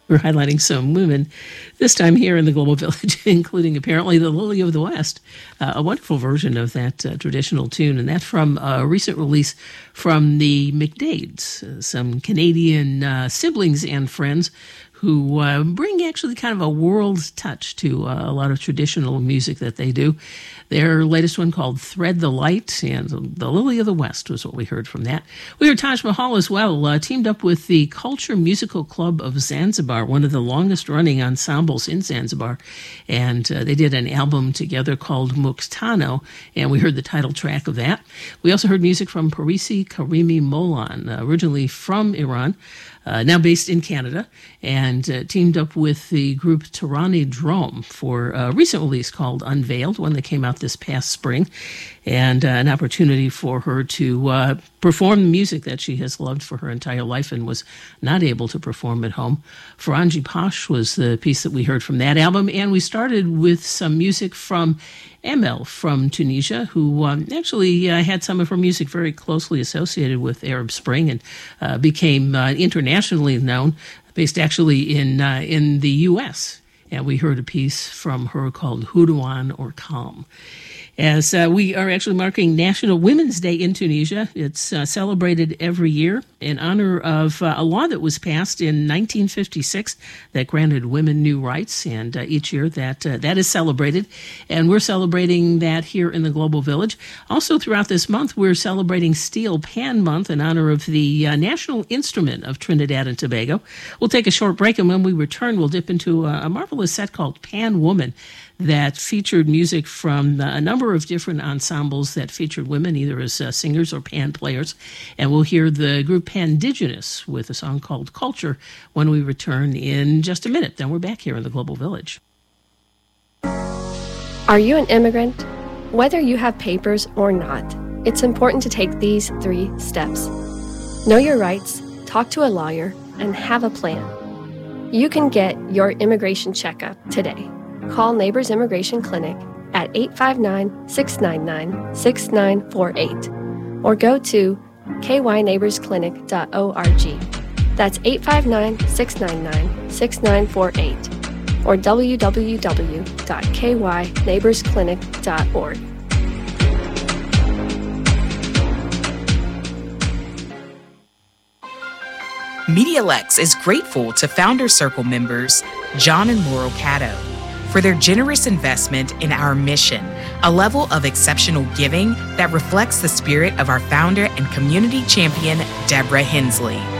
We're highlighting some women, this time here in the Global Village, including apparently the Lily of the West, a wonderful version of that traditional tune, and that from a recent release from the McDades, some Canadian siblings and friends who bring actually kind of a world touch to a lot of traditional music that they do. Their latest one called Thread the Light, and The Lily of the West was what we heard from that. We heard Taj Mahal as well, teamed up with the Culture Musical Club of Zanzibar, one of the longest-running ensembles in Zanzibar, and they did an album together called Muktano, and we heard the title track of that. We also heard music from Parisi Karimi Molan, originally from Iran, now based in Canada, and teamed up with the group Tirani Drom for a recent release called Unveiled, one that came out this past spring, and an opportunity for her to perform the music that she has loved for her entire life and was not able to perform at home. Faranji Pash was the piece that we heard from that album, and we started with some music from Amel from Tunisia, who actually had some of her music very closely associated with Arab Spring and became internationally known, based actually in the U.S., and we heard a piece from her called Hudouan or Calm. As we are actually marking National Women's Day in Tunisia. It's celebrated every year in honor of a law that was passed in 1956 that granted women new rights, and each year that is celebrated, and we're celebrating that here in the Global Village. Also throughout this month, we're celebrating Steel Pan Month in honor of the national instrument of Trinidad and Tobago. We'll take a short break, and when we return, we'll dip into a marvelous set called Pan Woman that featured music from a number of different ensembles that featured women, either as singers or pan players. And we'll hear the group Pandigenous with a song called Culture when we return in just a minute. Then we're back here in the Global Village. Are you an immigrant? Whether you have papers or not, it's important to take these 3 steps. Know your rights, talk to a lawyer, and have a plan. You can get your immigration checkup today. Call Neighbors Immigration Clinic at 859-699-6948 or go to kyneighborsclinic.org. That's 859-699-6948 or www.kyneighborsclinic.org. MediaLex is grateful to Founder Circle members John and Laurel Caddo for their generous investment in our mission, a level of exceptional giving that reflects the spirit of our founder and community champion, Deborah Hensley.